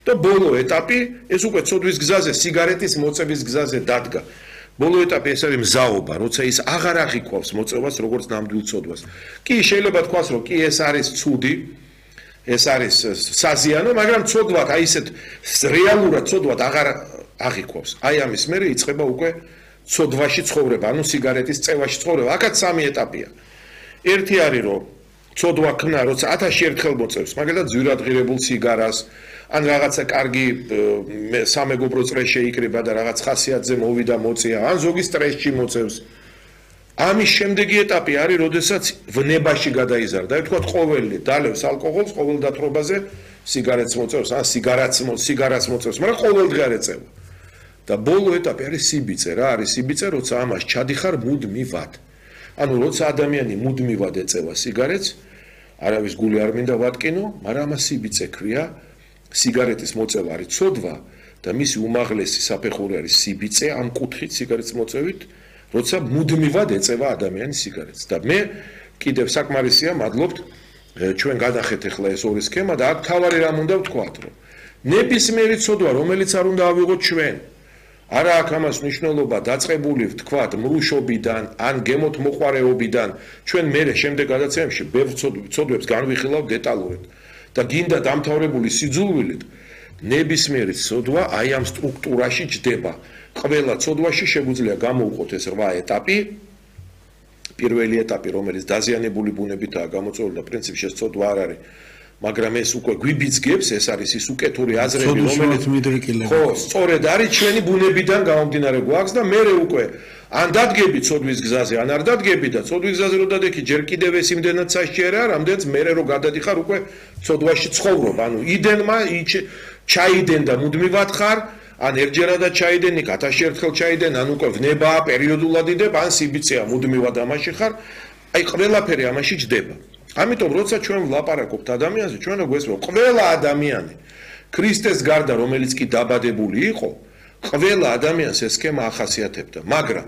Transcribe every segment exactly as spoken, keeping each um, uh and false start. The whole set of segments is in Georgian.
და ბოლო ეტაპი ეს უკვე ცოდვის გზაზე, სიგარეტის მოწების გზაზე დადგა. ბოლო ეტაპი ეს არის მზაობა, როცა ის აღარ აღიქვავს მოწევას როგორც ნამდვილ ცოდვას. კი, შეიძლება თქვას, რომ კი ეს არის ცუდი, ეს არის საზიანო, მაგრამ ცოდვად, აი ესეთ რეალურად ცოდვად აღარ აღიქვავს. აი ამის მერე იწყება უკვე ცოდვაში ცხოვრება, ანუ სიგარეტის წევაში ცხოვრება. აქაც სამი ეტაპია. ერთი არის, რომ ცოდვა ქნა, როცა ათასში ერთხელ მოწევს, მაგალითად ძვირადღირებულ სიგარას, ან რაღაცა კარგი სამეგობრო წრე შეიკრიბა და რაღაც ხასიათზე მოვიდა მოწია, ან ზოგი სტრესში მოწევს. ამის შემდეგი ეტაპი არის, როდესაც ვნებაში გადაიზარდა. აი ვთქვათ, ყოველი დალევს ალკოჰოლს, ყოველ დათრობაზე სიგარეტს მოწევს, ან სიგარაც სიგარას მოწევს, მაგრამ ყოველდღე არ ეწევა. და ბოლო ეტაპი არის სიბიწე, რა არის სიბიწე, როცა ამას ჩადიხარ მუდმივად. ანუ როცა ადამიანი მუდმივად ეწევა სიგარეტს, არავის გული არ მინდა ვატკინო, მაგრამ ამას სიბიწე ქვია. სიგარეტის მოწევა არის ცოდვა და მისი უმაღლესი საფეხური არის სიბიწე ამ კუთხით სიგარეტის მოწევით, როცა მუდმივად ეწევა ადამიანი სიგარეტს. და მე კიდევ საკმარისია, მადლობთ, ჩვენ გადახეთ ახლა ეს ორი სქემა და აქ თავარი რამ უნდა ვთქვათ, რომ ნებისმიერი ცოდვა, რომელიც არ უნდა ავიღოთ ჩვენ, არა აქვს ამას მნიშვნელობა დაწყებული ვთქვათ მრუშობიდან ან გემოთ მოყვარეობიდან, ჩვენ მერე შემდეგ გადაცემებში ბევრ ცოდვებს განვიხილავ დეტალურად. და გინდა დამთავრებული სიძულვილით, ნებისმიერი ცოდვა აი ამ სტრუქტურაში ჯდება. ყველა ცოდვაში შეგვიძლია გამოვყოთ ეს რვა ეტაპი. პირველი ეტაპი, რომელიც დაზიანებული ბუნებითაა გამოწვეული და პრინციპში ეს ცოდვა არ არის, მაგრამ ეს უკვე გვიბიძგებს, ეს არის ის უკეთური აზრები, რომელიც ხო, სწორედ არის ჩვენი ბუნებიდან გამომდინარე გვაქვს და მერე უკვე ან დადგები ცოდვის გზაზე, ან არ დადგები და ცოდვის გზაზე რო დადექი, ჯერ კიდევ ეს იმდენად სასჯერაა, რამდენიც მერე რო გადადიხარ უკვე ცოდვაში ცხოვრობ. ანუ იდენმა ჩაიდენ და მუდმივად ხარ, ან ერთჯერადად ჩაიდენი, ათასში ერთხელ ჩაიდენ, ან უკვე ვნებაა, პერიოდულად იდებ, ან სიბიწეა, მუდმივად ამაში ხარ. აი ყველაფერი ამაში ჯდება. ამიტომ როცა ჩვენ ვლაპარაკობთ ადამიანზე, ჩვენ გვესმევ ყველა ადამიანი ქრისტეს გარდა, რომელიც კი დაბადებული იყო, ყველა ადამიანს ეს სქემა ახასიათებდა, მაგრამ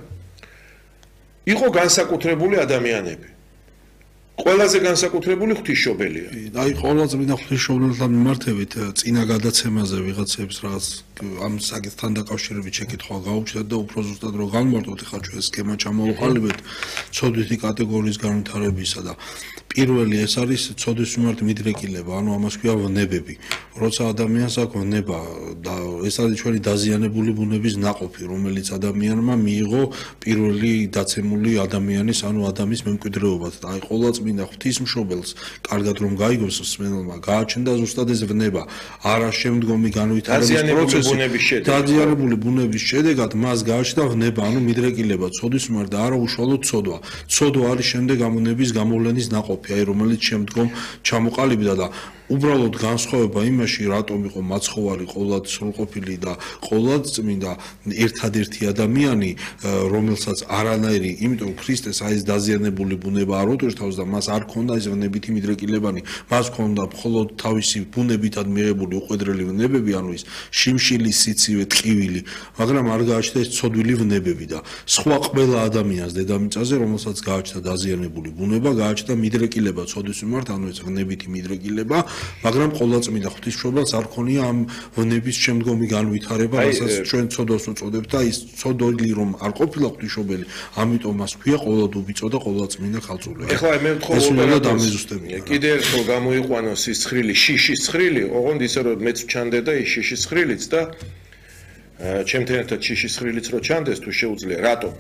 იყო განსაკუთრებული ადამიანები. ყველაზე განსაკუთრებული ღვთისმშობელია. აი ყველაზე მინდა ღვთისმშობელთან მიმართებით წინა გადაცემაზე ვიღაცებს რაღაც ამ საკითხთან დაკავშირებით შეკითხვა გაუჩნდათ და უფრო ზუსტად რო განმარტოთ, ხა ჩვენ სქემა ჩამოვყალიბეთ ცოდვითი კატეგორიის განვითარებისა და პირველი ეს არის ცოდვის მიმართ მიდრეკილება, ანუ ამას ქვია ვნებები. როცა ადამიანს აქვს ვნება და ეს არის ჩვენი დაზიანებული ბუნების ნაყოფი, რომელიც ადამიანმა მიიღო პირველი დაცემული ადამიანის, ანუ ადამიანის მემკვიდრეობად. და აი ყოვლადწმინდა ღვთისმშობელს კარგად რომ გაიგოს მსმენელმა, გააჩნდა ზუსტად ეს ვნება, არა შემდგომი განვითარების პროცესი. დაზიანებული ბუნების შედეგად მას გააჩნდა ვნება, ანუ მიდრეკილება ცოდვის მიმართ და არა უშუალოდ ცოდვა. ცოდვა არის შემდეგ ამ ვნების გამოვლენის ნაყოფი. აი რომელიც შემდგომ ჩამოყალიბდა და უბრალოდ განსხვავება იმაში, რატომ იყო მაცხოვარი ყოვლად სრულყოფილი და ყოვლად წმინდა ერთადერთი ადამიანი, რომელსაც არანაირი, იმიტომ ქრისტეს აი ეს დაზიანებული ბუნება არ უტვირთავს და მას არ ქონდა ეს ვნებითი მიდრეკილებანი, მას ქონდა მხოლოდ თავისი ბუნებითად მიღებული უყვედრელი ვნებები, ანუ ის შიმშილი, სიცივე, ტყივილი, მაგრამ არ გააჩნდა ეს ცოდვილი ვნებები და სხვა ყველა ადამიანს დედამიწაზე, რომელსაც გააჩნდა დაზიანებული ბუნება, გააჩნდა მიდრეკილება ცოდვის მიმართ, ანუ ეს ვნებითი მიდრეკილება, მაგრამ ყოვლადწმინდა ღვთისმშობელს არ ქონია ამ ვნების შემდგომი განვითარება, რასაც ჩვენ ცოდვას უწოდებთ და ის ცოდვილი რომ არ ყოფილა ღვთისმშობელი, ამიტომ მას ქვია ყოვლად უბიწო და ყოვლადწმინდა ქალწულე. ეხლა მე ვთხოვ ოპერატორს, კიდე ერთხელ გამოიყვანოს ის ცხრილი, შიშის ცხრილი, ოღონდ ისე რომ მეც ვჩანდე და ის შიშის ცხრილიც და ჩემთან ერთად შიშის ცხრილიც რო ჩანდეს თუ შეუძლია, რატომ?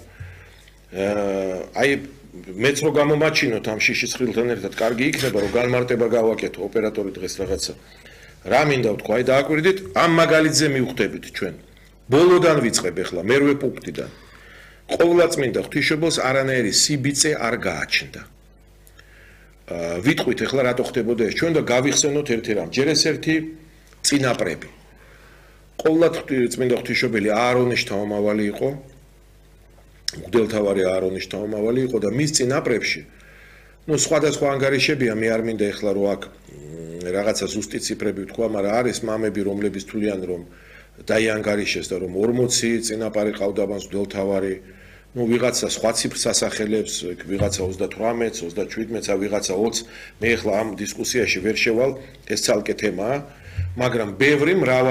აი მეც რო გამომაჩინოთ ამ შიშის ცხრილთან ერთად, კარგი იქნება რომ განმარტება გავაკეთო ოპერატორი დღეს რაღაცა. რა მინდა ვთქვა, აი დააკვირდით, ამ მაგალითზე მივხვდებით ჩვენ. ბოლოდან ვიწყებ ახლა, მერვე პუნქტიდან. ყოვლადწმინდა ღვთისმშობელს არანაირი სიბიწე არ გააჩნდა. ვიტყვით ახლა რატო ხდებოდა ეს, ჩვენ და გავიხსენოთ ერთი რამ, ჯერ ეს ერთი წინაპრები. ყოვლადწმინდა ღვთისმშობელი აარონის შთამომავალი იყო. მღვდელთავარი აარონის შთამომავალი იყო და მის წინაპრებში ნუ სხვადასხვა ანგარიშებია, მე არ მინდა ეხლა რომ აქ რაღაცა ზუსტი ციფრები ვთქვა, მაგრამ არის მამები, რომლების თვლიან რომ დაიანგარიშეს და რომ ორმოცი წინაპარი ყავდა მას მღვდელთავარი, ნუ ვიღაცა სხვა ციფრს ასახელებს, ვიღაცა ოცდათვრამეტს, ოცდაჩვიდმეტს, ვიღაცა ოცს, მე ეხლა ამ დისკუსიაში ვერ შევალ, ეს ცალკე თემაა, მაგრამ ბევრი მრავალი